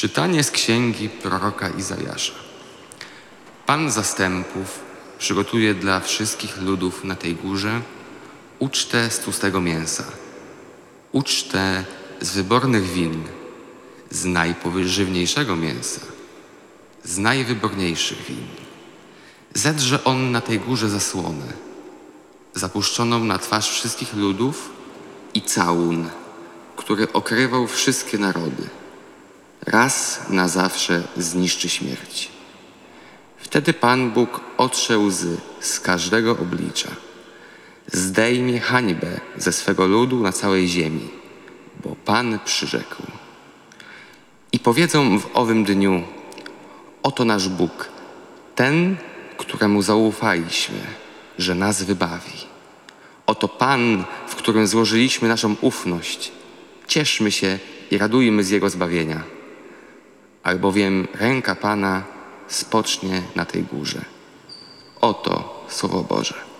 Czytanie z księgi proroka Izajasza. Pan zastępów przygotuje dla wszystkich ludów na tej górze ucztę z tłustego mięsa, ucztę z wybornych win, z najpożywniejszego mięsa, z najwyborniejszych win. Zedrze on na tej górze zasłonę, zapuszczoną na twarz wszystkich ludów i całun, który okrywał wszystkie narody. Raz na zawsze zniszczy śmierć. Wtedy Pan Bóg otrze łzy z każdego oblicza. Zdejmie hańbę ze swego ludu na całej ziemi, bo Pan przyrzekł. I powiedzą w owym dniu: oto nasz Bóg, ten, któremu zaufaliśmy, że nas wybawi. Oto Pan, w którym złożyliśmy naszą ufność. Cieszmy się i radujmy z Jego zbawienia. Albowiem ręka Pana spocznie na tej górze. Oto Słowo Boże.